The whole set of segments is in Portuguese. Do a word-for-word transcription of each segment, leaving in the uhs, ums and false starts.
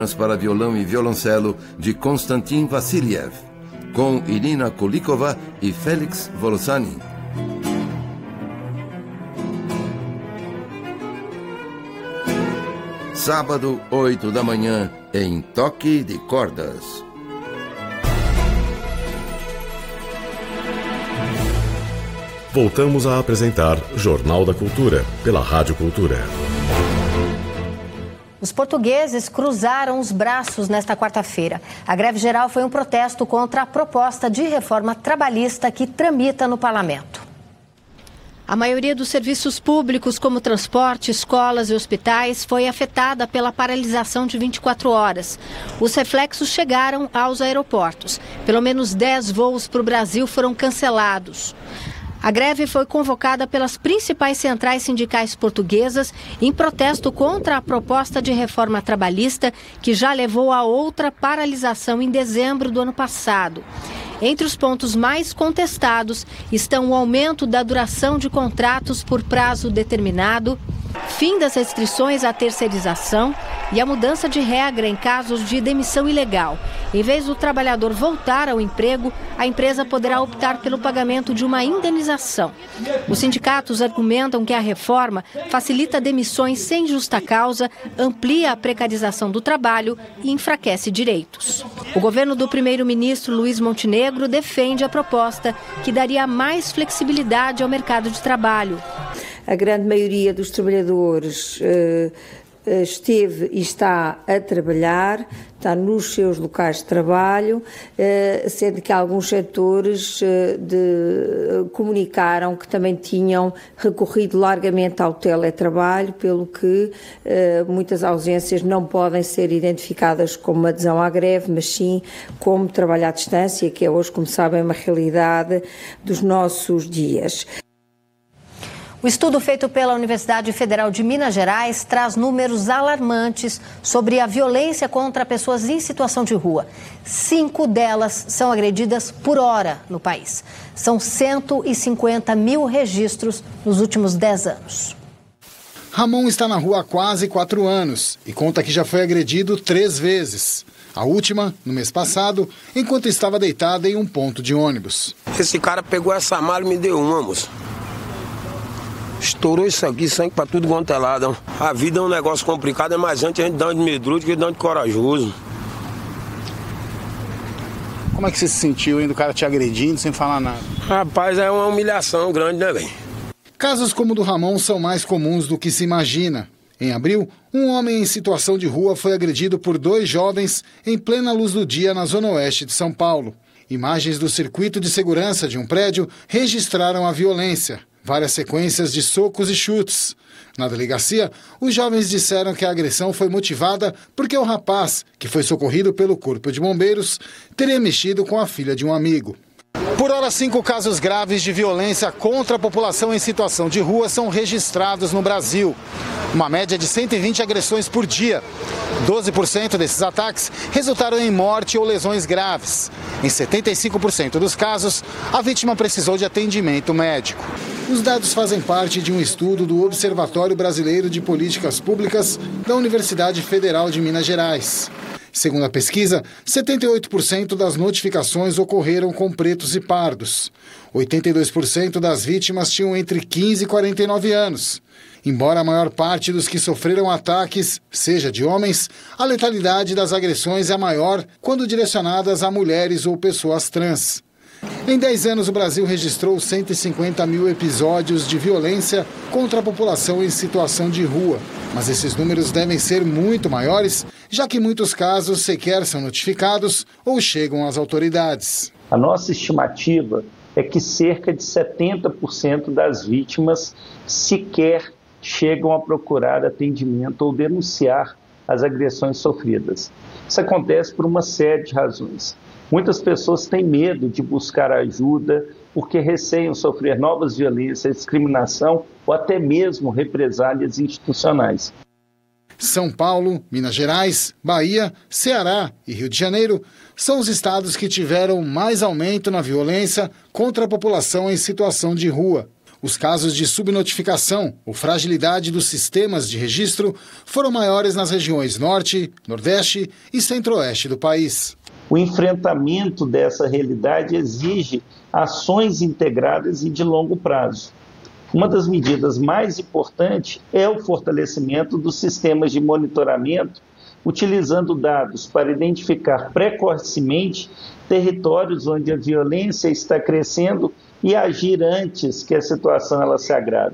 para violão e violoncelo de Konstantin Vassiliev, com Irina Kulikova e Felix Volosany. Sábado, oito da manhã, em Toque de Cordas. Voltamos a apresentar Jornal da Cultura, pela Rádio Cultura. Os portugueses cruzaram os braços nesta quarta-feira. A greve geral foi um protesto contra a proposta de reforma trabalhista que tramita no parlamento. A maioria dos serviços públicos, como transporte, escolas e hospitais, foi afetada pela paralisação de vinte e quatro horas. Os reflexos chegaram aos aeroportos. Pelo menos dez voos para o Brasil foram cancelados. A greve foi convocada pelas principais centrais sindicais portuguesas em protesto contra a proposta de reforma trabalhista que já levou a outra paralisação em dezembro do ano passado. Entre os pontos mais contestados estão o aumento da duração de contratos por prazo determinado, fim das restrições à terceirização e a mudança de regra em casos de demissão ilegal. Em vez do trabalhador voltar ao emprego, a empresa poderá optar pelo pagamento de uma indenização. Os sindicatos argumentam que a reforma facilita demissões sem justa causa, amplia a precarização do trabalho e enfraquece direitos. O governo do primeiro-ministro Luiz Montenegro defende a proposta, que daria mais flexibilidade ao mercado de trabalho. A grande maioria dos trabalhadores uh, esteve e está a trabalhar, está nos seus locais de trabalho, uh, sendo que alguns setores uh, de, uh, comunicaram que também tinham recorrido largamente ao teletrabalho, pelo que uh, muitas ausências não podem ser identificadas como adesão à greve, mas sim como trabalho à distância, que é hoje, como sabem, uma realidade dos nossos dias. O estudo feito pela Universidade Federal de Minas Gerais traz números alarmantes sobre a violência contra pessoas em situação de rua. Cinco delas são agredidas por hora no país. São cento e cinquenta mil registros nos últimos dez anos. Ramon está na rua há quase quatro anos e conta que já foi agredido três vezes. A última, no mês passado, enquanto estava deitado em um ponto de ônibus. Esse cara pegou essa mala e me deu uma, moço. Estourou isso aqui, sangue pra tudo quanto é lado. A vida é um negócio complicado, é mais antes a gente dá de medroso que dá de corajoso. Como é que você se sentiu ainda o cara te agredindo sem falar nada? Rapaz, é uma humilhação grande, né, velho? Casos como o do Ramon são mais comuns do que se imagina. Em abril, um homem em situação de rua foi agredido por dois jovens em plena luz do dia na zona oeste de São Paulo. Imagens do circuito de segurança de um prédio registraram a violência. Várias sequências de socos e chutes. Na delegacia, os jovens disseram que a agressão foi motivada porque o rapaz, que foi socorrido pelo Corpo de Bombeiros, teria mexido com a filha de um amigo. Por hora, cinco casos graves de violência contra a população em situação de rua são registrados no Brasil. Uma média de cento e vinte agressões por dia. doze por cento desses ataques resultaram em morte ou lesões graves. Em setenta e cinco por cento dos casos, a vítima precisou de atendimento médico. Os dados fazem parte de um estudo do Observatório Brasileiro de Políticas Públicas da Universidade Federal de Minas Gerais. Segundo a pesquisa, setenta e oito por cento das notificações ocorreram com pretos e pardos. oitenta e dois por cento das vítimas tinham entre quinze e quarenta e nove anos. Embora a maior parte dos que sofreram ataques seja de homens, a letalidade das agressões é maior quando direcionadas a mulheres ou pessoas trans. Em dez anos, o Brasil registrou cento e cinquenta mil episódios de violência contra a população em situação de rua. Mas esses números devem ser muito maiores, já que muitos casos sequer são notificados ou chegam às autoridades. A nossa estimativa é que cerca de setenta por cento das vítimas sequer chegam a procurar atendimento ou denunciar as agressões sofridas. Isso acontece por uma série de razões. Muitas pessoas têm medo de buscar ajuda porque receiam sofrer novas violências, discriminação ou até mesmo represálias institucionais. São Paulo, Minas Gerais, Bahia, Ceará e Rio de Janeiro são os estados que tiveram mais aumento na violência contra a população em situação de rua. Os casos de subnotificação ou fragilidade dos sistemas de registro foram maiores nas regiões Norte, Nordeste e Centro-Oeste do país. O enfrentamento dessa realidade exige ações integradas e de longo prazo. Uma das medidas mais importantes é o fortalecimento dos sistemas de monitoramento, utilizando dados para identificar precocemente territórios onde a violência está crescendo e agir antes que a situação ela se agrave.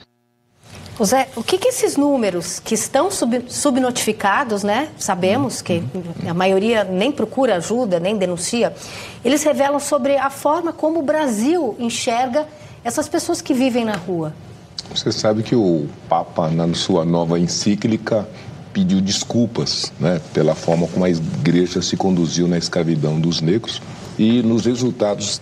José, o que, que esses números que estão sub, subnotificados, né? Sabemos que a maioria nem procura ajuda, nem denuncia, eles revelam sobre a forma como o Brasil enxerga essas pessoas que vivem na rua. Você sabe que o Papa, na sua nova encíclica, pediu desculpas, né, pela forma como a igreja se conduziu na escravidão dos negros e nos resultados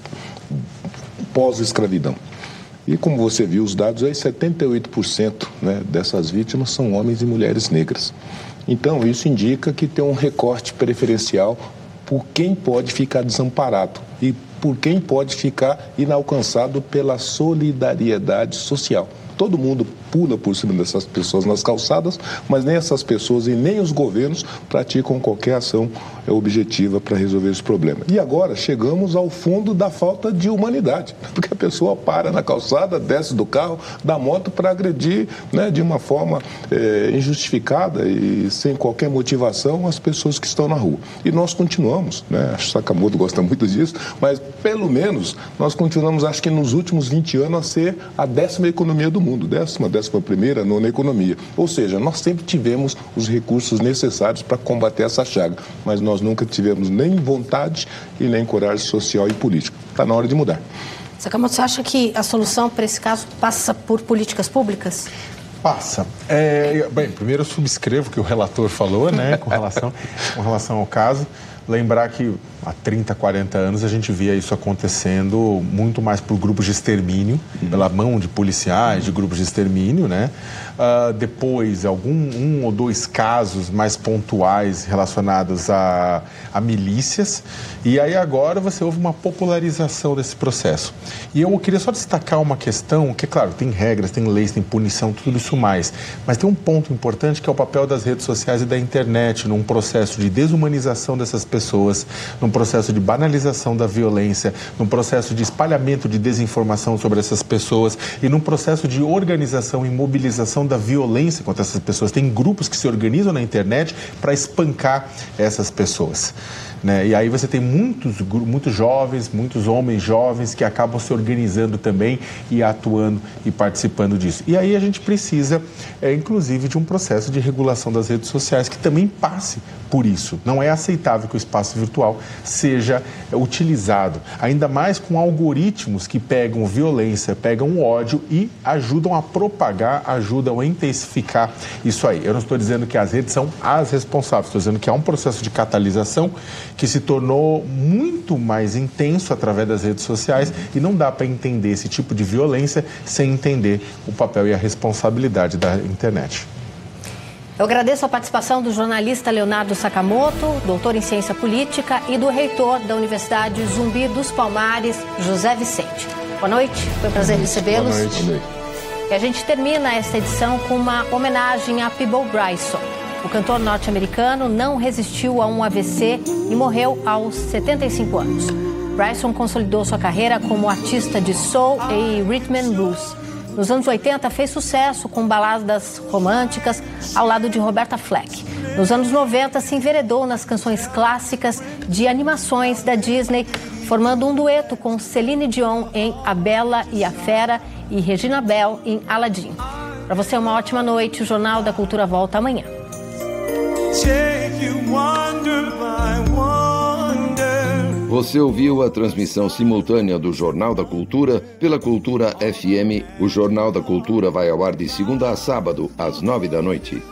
pós-escravidão. E como você viu os dados, aí setenta e oito por cento, né, dessas vítimas são homens e mulheres negras. Então, isso indica que tem um recorte preferencial por quem pode ficar desamparado e por quem pode ficar inalcançado pela solidariedade social. Todo mundo pula por cima dessas pessoas nas calçadas, mas nem essas pessoas e nem os governos praticam qualquer ação objetiva para resolver esse problema. E agora chegamos ao fundo da falta de humanidade, porque a pessoa para na calçada, desce do carro, da moto para agredir, né, de uma forma é, injustificada e sem qualquer motivação as pessoas que estão na rua. E nós continuamos, né, acho que Sakamoto gosta muito disso, mas pelo menos nós continuamos, acho que nos últimos vinte anos, a ser a décima economia do mundo, décima, décima primeira, nona economia. Ou seja, nós sempre tivemos os recursos necessários para combater essa chaga, mas nós nunca tivemos nem vontade e nem coragem social e política. Está na hora de mudar. Sakamoto, você acha que a solução para esse caso passa por políticas públicas? Passa. É, bem, primeiro eu subscrevo o que o relator falou, né, com relação, com relação ao caso. Lembrar que há trinta, quarenta anos a gente via isso acontecendo muito mais por grupos de extermínio, uhum. pela mão de policiais, de grupos de extermínio, né? Uh, depois, algum um ou dois casos mais pontuais relacionados a, a milícias. E aí agora você houve uma popularização desse processo. E eu queria só destacar uma questão, que claro, tem regras, tem leis, tem punição, tudo isso mais. Mas tem um ponto importante que é o papel das redes sociais e da internet num processo de desumanização dessas pessoas, num processo de banalização da violência, num processo de espalhamento de desinformação sobre essas pessoas e num processo de organização e mobilização da violência contra essas pessoas. Tem grupos que se organizam na internet para espancar essas pessoas. Né? E aí você tem muitos, muitos jovens, muitos homens jovens que acabam se organizando também e atuando e participando disso. E aí a gente precisa, é, inclusive, de um processo de regulação das redes sociais que também passe por isso. Não é aceitável que o espaço virtual seja utilizado, ainda mais com algoritmos que pegam violência, pegam ódio e ajudam a propagar, ajudam a intensificar isso aí. Eu não estou dizendo que as redes são as responsáveis, estou dizendo que há um processo de catalisação que se tornou muito mais intenso através das redes sociais e não dá para entender esse tipo de violência sem entender o papel e a responsabilidade da internet. Eu agradeço a participação do jornalista Leonardo Sakamoto, doutor em ciência política, e do reitor da Universidade Zumbi dos Palmares, José Vicente. Boa noite, foi um prazer recebê-los. Boa noite. Boa noite. E a gente termina esta edição com uma homenagem a Peabo Bryson. O cantor norte-americano não resistiu a um A V C e morreu aos setenta e cinco anos. Bryson consolidou sua carreira como artista de soul e rhythm and blues. Nos anos oitenta, fez sucesso com baladas românticas ao lado de Roberta Fleck. Nos anos noventa, se enveredou nas canções clássicas de animações da Disney, formando um dueto com Celine Dion em A Bela e a Fera e Regina Bell em Aladdin. Para você, uma ótima noite. O Jornal da Cultura volta amanhã. Você ouviu a transmissão simultânea do Jornal da Cultura pela Cultura F M. O Jornal da Cultura vai ao ar de segunda a sábado, às nove da noite.